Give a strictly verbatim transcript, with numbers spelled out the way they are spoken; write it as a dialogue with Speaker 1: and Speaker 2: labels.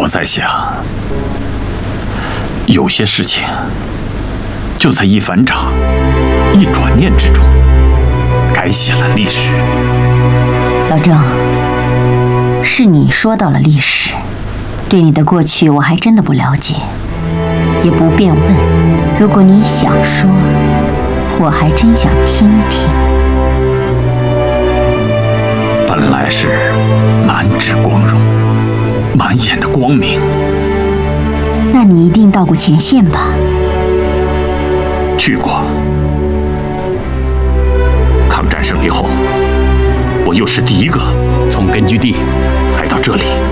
Speaker 1: 我在想，有些事情就在一返场、一转念之中，改写了历史。
Speaker 2: 老郑，是你说到了历史，对你的过去我还真的不了解，也不便问。如果你想说，我还真想听听。
Speaker 1: 本来是满纸光荣，满眼的光明。
Speaker 2: 那你一定到过前线吧？
Speaker 1: 去过。抗战胜利后，我又是第一个从根据地来到这里。